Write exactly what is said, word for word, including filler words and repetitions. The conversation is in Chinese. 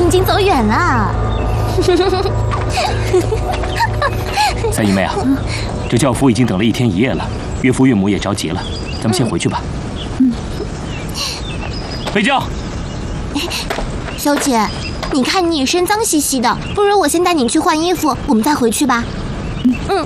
已经走远了。 三姨妹啊，这轿夫已经等了一天一夜了，岳父岳母也着急了，咱们先回去吧。嗯。备轿。 小姐，你看你也身脏兮兮的，不如我先带你去换衣服，我们再回去吧。嗯。